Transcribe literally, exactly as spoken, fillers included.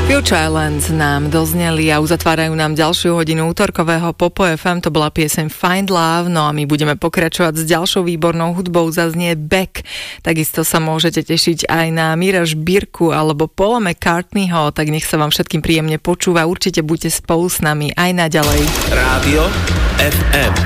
Future Islands nám dozneli a uzatvárajú nám ďalšiu hodinu útorkového Popo ef em. To bola pieseň Find Love, no a my budeme pokračovať s ďalšou výbornou hudbou, zaznie Beck. Takisto sa môžete tešiť aj na Mira Žbírku alebo Paula McCartneyho, tak nech sa vám všetkým príjemne počúva. Určite buďte spolu s nami aj naďalej. Rádio ef em.